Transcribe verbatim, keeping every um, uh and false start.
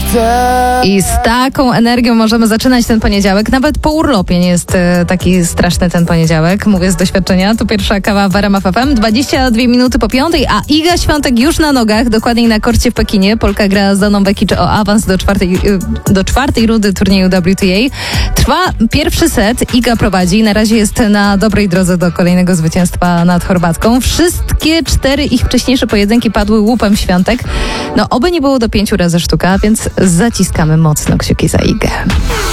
I z taką energią możemy zaczynać ten poniedziałek. Nawet po urlopie nie jest e, taki straszny ten poniedziałek. Mówię z doświadczenia. Tu pierwsza kawa w R M F F M. dwadzieścia dwie minuty po piątej, a Iga Świątek już na nogach. Dokładniej na korcie w Pekinie. Polka gra z Daną Bekic o awans do czwartej, e, do czwartej rundy turnieju W T A. Trwa pierwszy set. Iga prowadzi. Na razie jest na dobrej drodze do kolejnego zwycięstwa nad Chorwatką. Wszystkie cztery ich wcześniejsze pojedynki padły łupem Świątek. No oby nie było do pięciu razy sztuka, więc zaciskamy mocno kciuki za Igę.